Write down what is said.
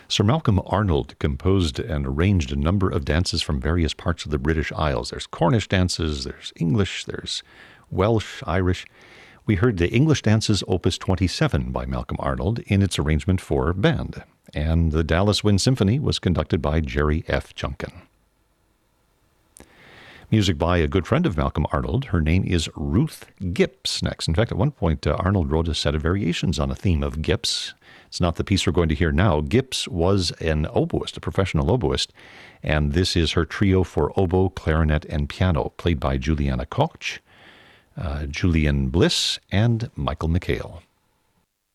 Sir Malcolm Arnold composed and arranged a number of dances from various parts of the British Isles. There's Cornish dances, there's English, there's Welsh, Irish. We heard the English Dances Opus 27 by Malcolm Arnold in its arrangement for band. And the Dallas Wind Symphony was conducted by Jerry F. Junkin. Music by a good friend of Malcolm Arnold. Her name is Ruth Gipps next. In fact, at one point, Arnold wrote a set of variations on a theme of Gipps. It's not the piece we're going to hear now. Gipps was an oboist, a professional oboist, and this is her trio for oboe, clarinet, and piano, played by Juliana Koch, Julian Bliss, and Michael McHale.